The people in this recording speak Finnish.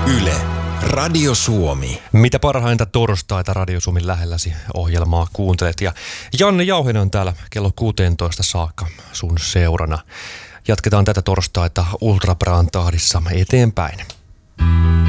Yle, Radio Suomi. Mitä parhainta torstaita Radio Suomen lähelläsi ohjelmaa kuuntelet. Ja Janne Jauhinen on täällä kello 16 saakka sun seurana. Jatketaan tätä torstaita Ultra Braan tahdissa eteenpäin.